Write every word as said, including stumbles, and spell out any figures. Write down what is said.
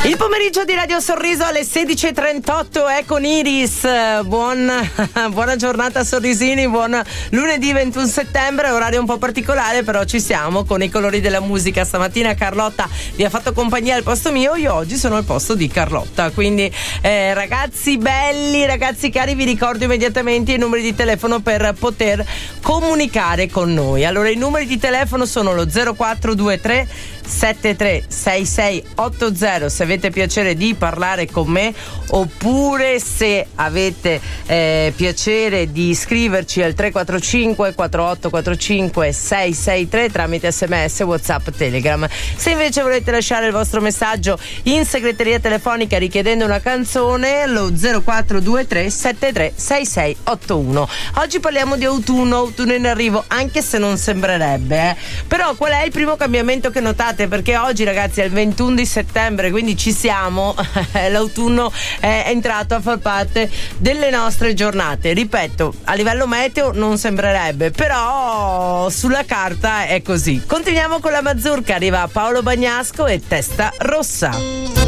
Il pomeriggio di Radio Sorriso alle sedici e trentotto è con Iris. Buon, buona giornata Sorrisini, buon lunedì ventuno settembre, orario un po' particolare, però ci siamo con i colori della musica. Stamattina Carlotta vi ha fatto compagnia al posto mio, io oggi sono al posto di Carlotta, quindi eh, ragazzi belli, ragazzi cari, vi ricordo immediatamente i numeri di telefono per poter comunicare con noi. Allora i numeri di telefono sono lo zero quattro due tre sette tre sei sei otto zero se avete piacere di parlare con me, oppure se avete eh, piacere di scriverci al tre quattro cinque quattro otto quattro cinque sei sei tre tramite sms, whatsapp, telegram. Se invece volete lasciare il vostro messaggio in segreteria telefonica richiedendo una canzone, lo zero quattro due tre sette tre sei sei otto uno. Oggi parliamo di autunno, autunno in arrivo, anche se non sembrerebbe, eh. Però qual è il primo cambiamento che notate? Perché oggi ragazzi è il ventuno di settembre, quindi ci siamo, l'autunno è entrato a far parte delle nostre giornate. Ripeto, a livello meteo non sembrerebbe, però sulla carta è così. Continuiamo con la mazurka, arriva Paolo Bagnasco e Testa Rossa.